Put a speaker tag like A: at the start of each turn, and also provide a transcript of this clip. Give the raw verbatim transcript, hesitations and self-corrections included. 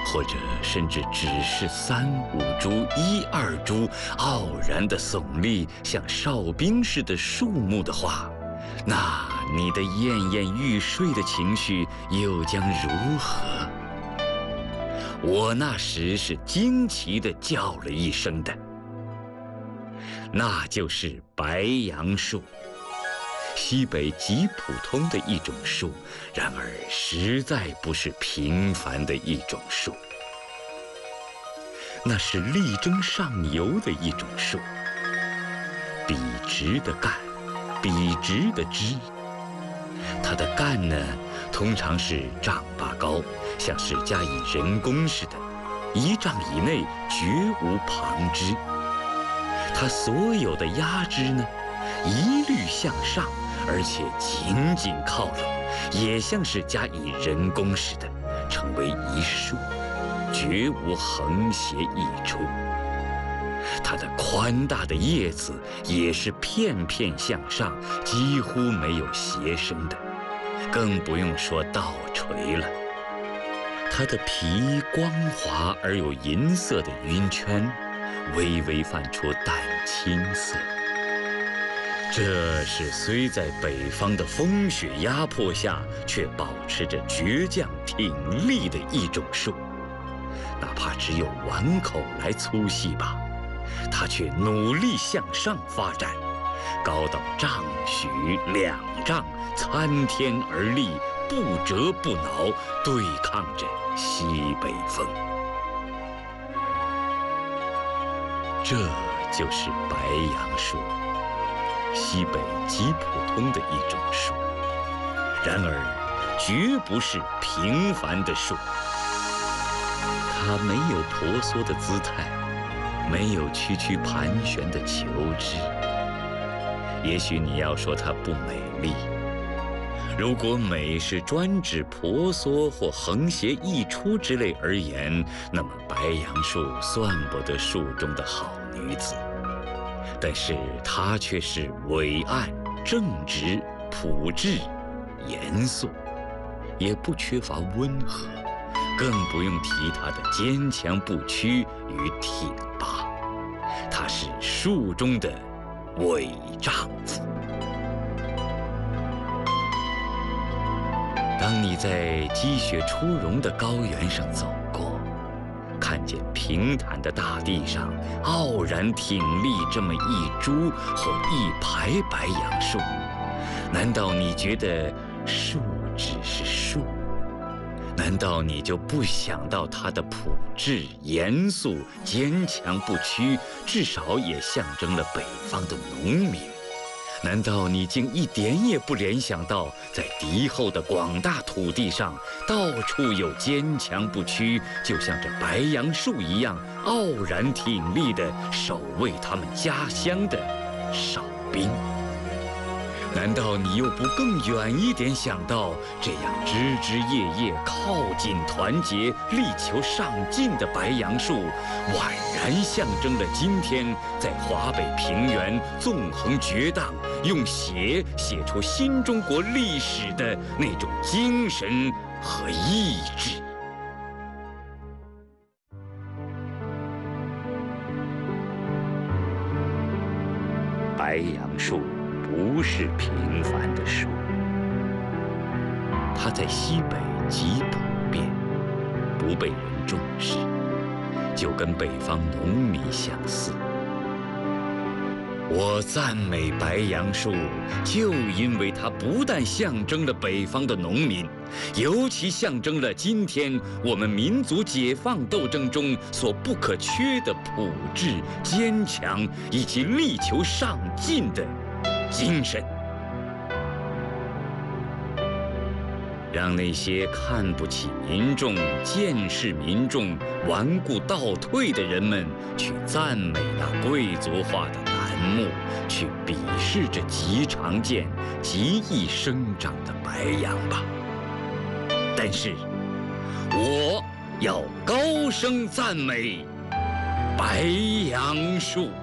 A: 或者甚至只是三五株、一二株傲然地耸立，像哨兵似的树木的话，那你的奄奄欲睡的情绪又将如何？我那时是惊奇地叫了一声的，那就是白杨树。西北极普通的一种树，然而实在不是平凡的一种树。那是力争上游的一种树，笔直的干，笔直的枝。它的干呢，通常是丈八高，像是加以人工似的，一丈以内绝无旁枝。它所有的压枝呢，一律向上，而且紧紧靠拢，也像是加以人工似的，成为一束，绝无横斜溢出。它的宽大的叶子也是片片向上，几乎没有斜生的，更不用说倒垂了。它的皮光滑而有银色的晕圈，微微泛出淡青色。这是虽在北方的风雪压迫下，却保持着倔强挺立的一种树。哪怕只有碗口来粗细吧，它却努力向上发展，高到丈许两丈，参天而立，不折不挠，对抗着西北风。这就是白杨树，西北极普通的一种树，然而绝不是平凡的树。它没有婆娑的姿态，没有曲曲盘旋的球枝。也许你要说它不美丽，如果美是专指婆娑或横斜溢出之类而言，那么白杨树算不得树中的好女子。但是她却是伟岸、正直、朴质、严肃，也不缺乏温和，更不用提她的坚强不屈与挺拔。她是树中的伪丈夫。当你在积雪初融的高原上走过，看见平坦的大地上傲然挺立这么一株或一排白杨树，难道你觉得树只是树？难道你就不想到它的朴质、严肃、坚强不屈，至少也象征了北方的农民？难道你竟一点也不联想到，在敌后的广大土地上，到处有坚强不屈，就像这白杨树一样傲然挺立的守卫他们家乡的哨兵？难道你又不更远一点想到，这样枝枝叶叶靠紧团结、力求上进的白杨树，宛然象征了今天在华北平原纵横决荡，用血写出新中国历史的那种精神和意志？白杨树不是平凡的树，它在西北极普遍，不被人重视，就跟北方农民相似。我赞美白杨树，就因为它不但象征了北方的农民，尤其象征了今天我们民族解放斗争中所不可缺的朴质、坚强以及力求上进的精神。让那些看不起民众、见视民众、顽固倒退的人们去赞美那贵族化的楠木，去鄙视这极常见、极易生长的白杨吧。但是，我要高声赞美白杨树。